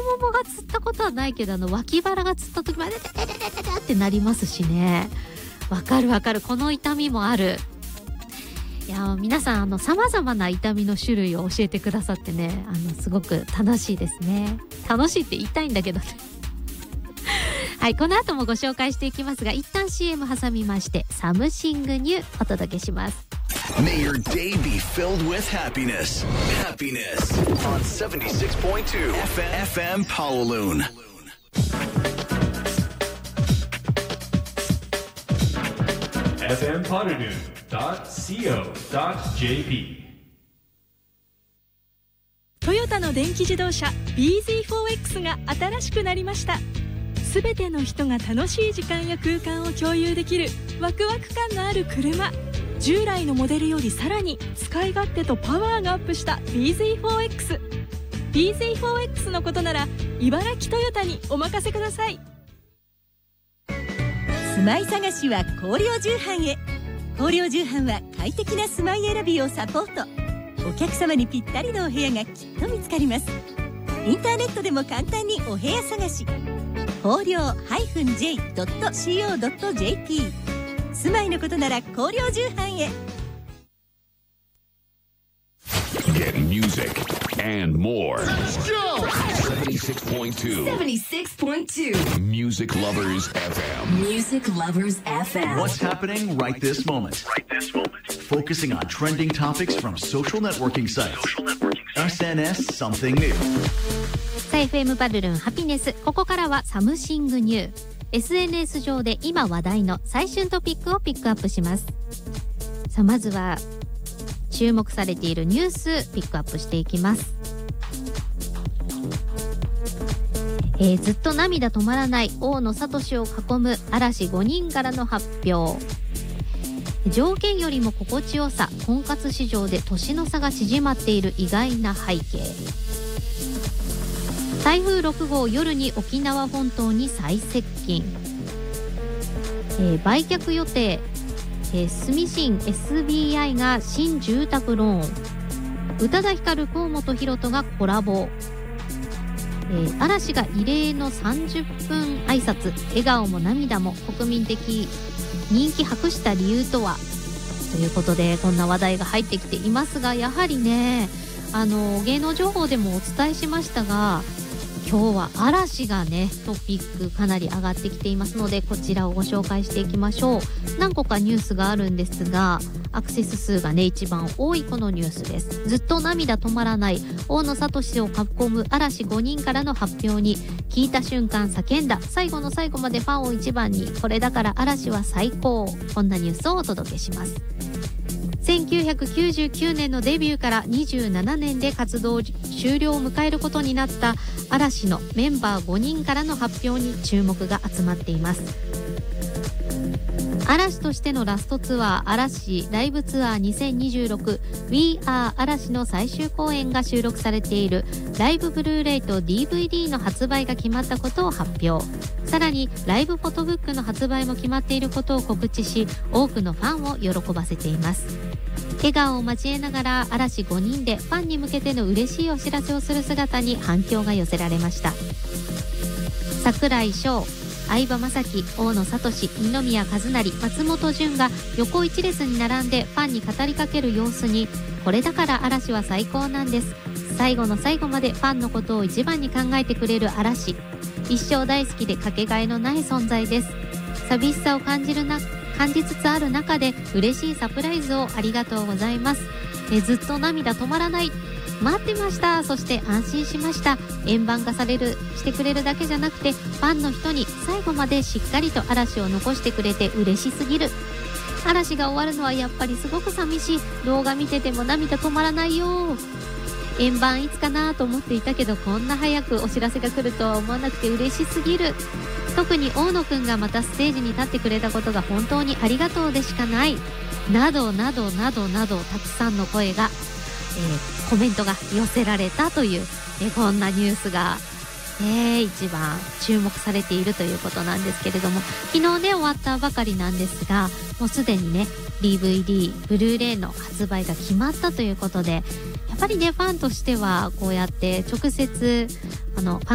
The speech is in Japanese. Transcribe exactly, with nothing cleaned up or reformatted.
ももがつったことはないけど、あの脇腹がつった時までててててててってなりますしね。わかるわかる、この痛みもある。いや皆さん、あの様々な痛みの種類を教えてくださってね、あのすごく楽しいですね。楽しいって言いたいんだけどねはい、この後もご紹介していきますが、一旦 シーエム 挟みまして、サムシングニューお届けします。 May your day be filled with happiness. Happiness on seventy-six point two F M Kowloon. エフエム ポルヌーン ドット シーオー ドット ジェーピートヨタの電気自動車 ビーゼットフォーエックス が新しくなりました。すべての人が楽しい時間や空間を共有できるワクワク感のある車。従来のモデルよりさらに使い勝手とパワーがアップした ビーゼットフォーエックス。ビーゼットフォーエックス のことなら茨城トヨタにお任せください。 住まい探しは光陵重版へ。光陵重版は快適な住まい選びをサポート。お客様にぴったりのお部屋がきっと見つかります。インターネットでも簡単にお部屋探し。光陵 ジェイドット シーオー ドット ジェーピー。 住まいのことなら光陵重版へ。 Get music and more. Let's go! seventy-six point two seventy-six point two Music Lovers エフエム. Music Lovers エフエム. What's happening right this moment? Right this moment. Focusing on trending topics from social networking sites. Social networking sites. エスエヌエス something new. さあ エフエム バルルンハピネス、ここからはサムシングニュー。エスエヌエス 上で今話題の最旬トピックをピックアップします。さあまずは注目されているニュースピックアップしていきます。えー、ずっと涙止まらない大野智を囲む嵐ごにんからの発表。条件よりも心地よさ、婚活市場で年の差が縮まっている意外な背景。台風ろく号夜に沖縄本島に最接近。えー、売却予定、えー、住信 エスビーアイ が新住宅ローン。宇多田ヒカル、河本大翔がコラボ。えー、嵐が異例のさんじゅっぷん挨拶。笑顔も涙も国民的人気博した理由とは、ということでこんな話題が入ってきていますが、やはりね、あの芸能情報でもお伝えしましたが、今日は嵐がねトピックかなり上がってきていますので、こちらをご紹介していきましょう。何個かニュースがあるんですが、アクセス数がね一番多いこのニュースです。ずっと涙止まらない大野智を囲む嵐ごにんからの発表に、聞いた瞬間叫んだ。最後の最後までファンを一番に、これだから嵐は最高。こんなニュースをお届けします。せんきゅうひゃくきゅうじゅうきゅうねんのデビューからにじゅうななねんで活動終了を迎えることになった嵐のメンバーごにんからの発表に注目が集まっています。嵐としてのラストツアー、嵐ライブツアーにせんにじゅうろく We Are 嵐の最終公演が収録されているライブブルーレイと ディーブイディー の発売が決まったことを発表。さらにライブフォトブックの発売も決まっていることを告知し、多くのファンを喜ばせています。笑顔を交えながら嵐ごにんでファンに向けての嬉しいお知らせをする姿に反響が寄せられました。櫻井翔、相葉雅紀、大野智、二宮和也、松本潤が横一列に並んでファンに語りかける様子に、これだから嵐は最高なんです。最後の最後までファンのことを一番に考えてくれる嵐。一生大好きでかけがえのない存在です。寂しさを感じるな感じつつある中で嬉しいサプライズをありがとうございます。えずっと涙止まらない。待ってました。そして安心しました。円盤化されるしてくれるだけじゃなくて、ファンの人に最後までしっかりと嵐を残してくれて嬉しすぎる。嵐が終わるのはやっぱりすごく寂しい。動画見てても涙止まらないよ。円盤いつかなと思っていたけど、こんな早くお知らせが来るとは思わなくて嬉しすぎる。特に大野くんがまたステージに立ってくれたことが本当にありがとうでしかない。などなどなどなど、たくさんの声が、えー、コメントが寄せられたという、えー、こんなニュースが、えー、一番注目されているということなんですけれども、昨日ね終わったばかりなんですが、もうすでにね ディーブイディー ブルーレイの発売が決まったということで、やっぱりねファンとしてはこうやって直接あの